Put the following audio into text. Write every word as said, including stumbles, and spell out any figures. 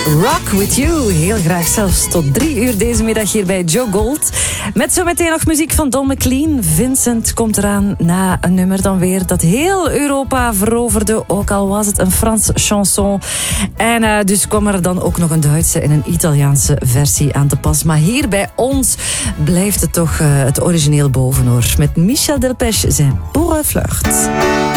Rock With You. Heel graag zelfs tot drie uur deze middag hier bij Joe Gold. Met zometeen nog muziek van Don McLean. Vincent komt eraan na een nummer dan weer dat heel Europa veroverde. Ook al was het een Frans chanson. En uh, dus kwam er dan ook nog een Duitse en een Italiaanse versie aan te pas. Maar hier bij ons blijft het toch uh, het origineel boven hoor. Met Michel Delpech zijn Pour un flirt.